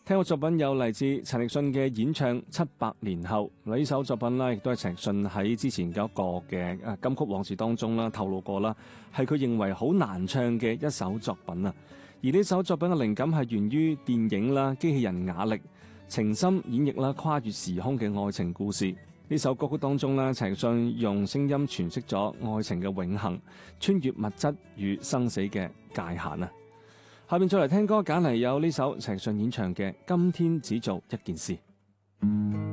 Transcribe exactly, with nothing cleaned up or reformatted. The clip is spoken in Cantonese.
聽過作品有嚟自陳奕迅嘅演唱《七百年後》，呢首作品呢亦都係陳奕迅喺之前嗰個嘅誒金曲往事當中啦透露過啦，係佢認為好難唱嘅一首作品啊。而呢首作品嘅靈感係源於電影啦、機器人雅力、情深演繹啦跨越時空嘅愛情故事。呢首歌曲當中呢，陳奕迅用聲音詮釋咗愛情嘅永恆，穿越物質與生死嘅界限啊！下面再嚟聽歌，揀嚟有呢首陳奕迅演唱嘅《今天只做一件事》。